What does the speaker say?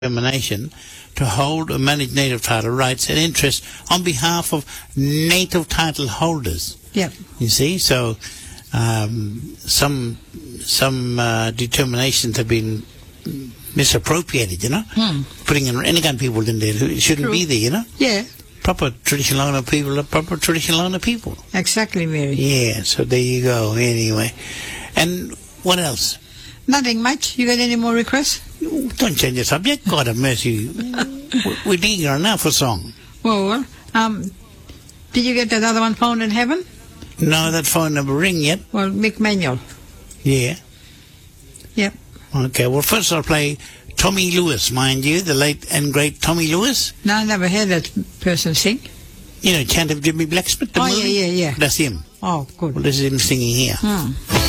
determination to hold or manage native title rights and interests on behalf of native title holders. Yep. You see, so some determinations have been misappropriated, putting in any kind of people in there who shouldn't be there, Yeah. Proper traditional owner people are proper traditional owner people. Exactly, Mary. Yeah, so there you go, anyway. And what else? Nothing much. You got any more requests? Don't change the subject. God have mercy. We're eager now for song. Well, did you get that other one, Phone in Heaven? No, that phone number ring yet. Well, Mick Manuel. Yeah. Yep. Okay, well, first I'll play Tommy Lewis, mind you, the late and great Tommy Lewis. No, I never heard that person sing. You know, Chant of Jimmy Blacksmith, the movie? Yeah. That's him. Oh, good. Well, this is him singing here.